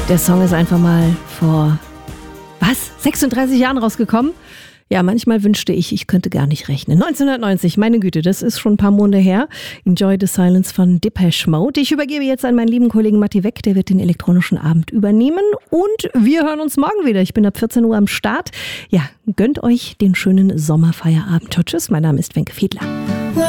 Der Song ist einfach mal vor, 36 Jahren rausgekommen? Ja, manchmal wünschte ich könnte gar nicht rechnen. 1990, meine Güte, das ist schon ein paar Monate her. Enjoy the Silence von Depeche Mode. Ich übergebe jetzt an meinen lieben Kollegen Matti Weck, der wird den elektronischen Abend übernehmen. Und wir hören uns morgen wieder. Ich bin ab 14 Uhr am Start. Ja, gönnt euch den schönen Sommerfeierabend. Tschüss, mein Name ist Wenke Fiedler.